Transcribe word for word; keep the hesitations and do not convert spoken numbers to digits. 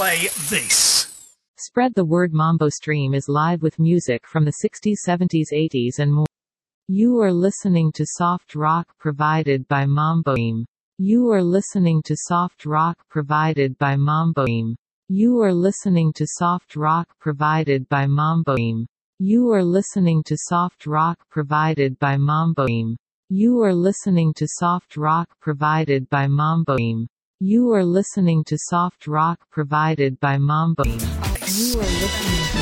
play this. Spread the word. Mambo Stream is live with music from the sixties, seventies, eighties and more. You are listening to soft rock provided by Mambo Stream. You are listening to soft rock provided by Mambo Stream. You are listening to soft rock provided by Mambo Stream. You are listening to soft rock provided by Mambo Stream. You are listening to soft rock provided by Mambo Stream. You are listening to soft rock provided by Mambo Stream. You are listening to